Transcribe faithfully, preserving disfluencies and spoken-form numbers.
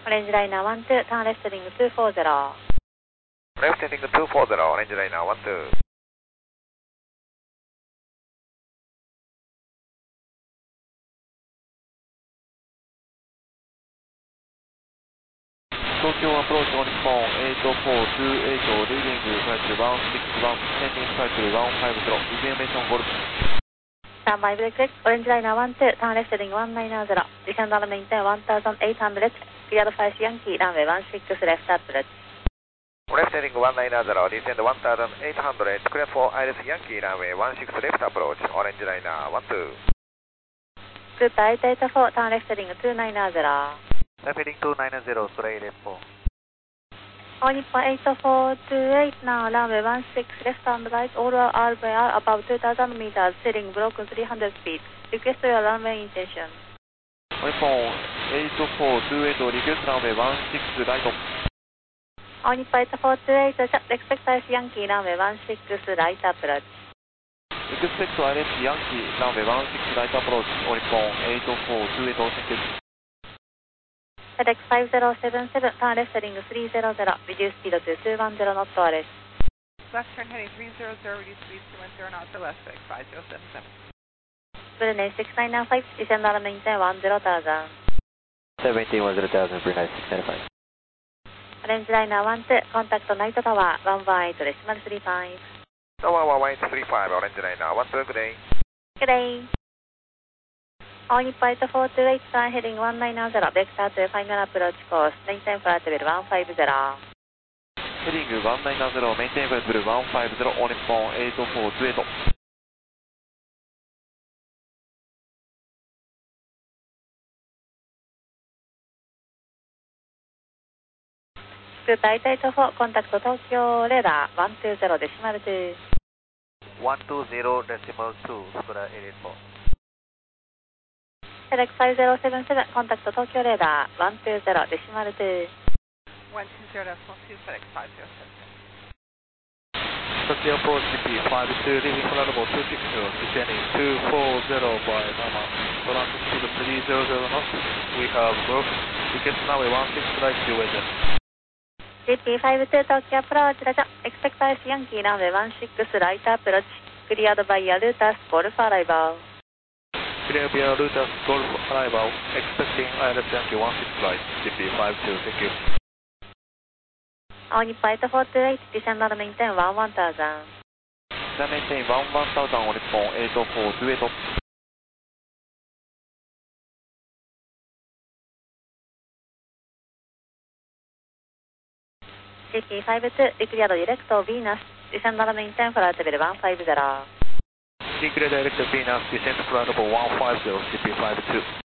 オレンジライナーワンツー、ターンレストリングツーフォーゼロ。 レフトエンディングツーフォーゼロ、オレンジライナーワンツー。 東京アプローチオリポンエイトフォーツーエイト、リーディングフライトワンシックスワン、センディングフライトワンファイブゼロ、イグエメーションゴルフ。 スタンバイブレックです。オレンジライナーワンツー、ターンレストリングワンナインゼロ。ディセンドアルメインテンワンタウザンエイトハンドレッド。クリアドファイスヤンキー、ランウェイワンシックスレフトアップレッド。 レフトエンディングワンナインゼロ、ディセンドワンタウザンエイトハンドレッド、クリアフォーアイレスヤンキー、ランウェイワンシックスレフトアプローチ、オレンジライナーワンツー。 グッバイエイトエイトフォー、ターンレフトリングツーナインゼロ。 レフトエンディングツーナインゼロ、ストレイレフォー。 All Nippon eight four two eight, now runway one six, left and right, all R V R above two thousand meters, ceiling broken three hundred feet. Request your runway intention. オリポンエイトフォーツーエイト、リクエストランウェイワンシックスライト。 All Nippon eight four two eight, expect ice Yankee, runway one six, right approach. エクスペクトアイレスヤンキー、ランウェイワンシックスライトアプローチ、オリポンエイトフォーツーエイト、センキュー。 FedEx five zero seven seven, turn left heading three hundred, reduce speed to two one zero knots to arrest. Left turn heading three hundred, reduce speed to two one zero knots to west, FedEx five zero seven seven. Brunei six nine nine five, descend on maintain one zero thousand. seventeen one zero thousand, Brunei six nine five. Orange liner one two, contact Night Tower, one one eight, decimal three five. Tower one one eight three five, orange liner one two, good day. Good day. All Nippon eight four two eight, turn heading one nine zero, vector to final approach course, maintain flight level one five zero. ヘディングワンナインゼロ、メインテインフライトレベルワンファイブゼロ、オリポンエイトフォーツーエイト。 スクーターエイトエイトフォー、コンタクト東京レーダーワンツーゼロデシマルツー。 ワンツーゼロデシマルツー、スコラエイトエイトフォー。 FedEx five zero seven seven, contact東京レーダーワンツーゼロデシマルツー。 one two zero decimal two, FedEx five zero seven seven. Tokyo approach G P five two, leaving for level two six zero, descending two four zero by Mama, surrounding to the three hundred knots. We have broke, request now one six right to weather. ジーピーファイブツー 東京アプローチラジャ、expect ice Yankee runway one six right approach, cleared by your Lutas Golf arrival. Clear via Lutas Golf arrival, expecting I L S Yankee one six right, G P five two, thank you. All Nippon eight four two eight, descend on maintain one one thousand. Maintain one one thousand, Nippon eight four two eight. ジーピーファイブツー, declared direct Venus, descend on maintain flight level one five zero. Declared direct Venus, descent flight level one five zero, G P five two.